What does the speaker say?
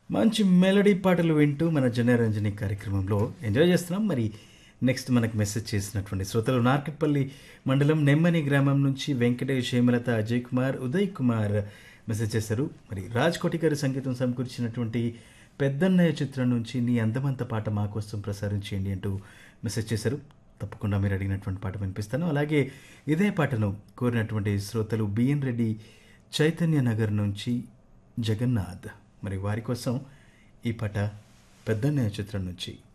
మంచి మెలోడీ పాటలు వింటూ మన జనరంజని కార్యక్రమంలో ఎంజాయ్ చేస్తున్నాం. మరి నెక్స్ట్ మనకు మెసేజ్ చేసినటువంటి శ్రోతలు నార్కట్పల్లి మండలం నెమ్మని గ్రామం నుంచి వెంకటేష్, హేమలత, అజయ్ కుమార్, ఉదయ్ కుమార్ మెసేజ్ చేశారు. మరి రాజ్ కోటి గారి సంగీతం సమకూర్చినటువంటి పెద్దన్నయ్య చిత్రం నుంచి నీ అందమంత పాట మా కోసం ప్రసారం చేయండి అంటూ మెసేజ్ చేశారు. తప్పకుండా మీరు అడిగినటువంటి పాట వినిపిస్తాను. అలాగే ఇదే పాటను కోరినటువంటి శ్రోతలు బిఎన్ రెడ్డి చైతన్య నగర్ నుంచి జగన్నాథ్. మరి వారి కోసం ఈ పాట పెద్దన్నయ్య చిత్రం నుంచి.